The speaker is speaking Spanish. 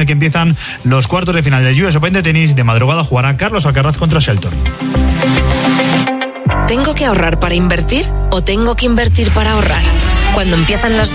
el que empiezan los cuartos de final del US Open de tenis. De madrugada jugará Carlos Alcaraz contra Shelton. ¿Tengo que ahorrar para invertir o tengo que invertir para ahorrar? Cuando empiezan las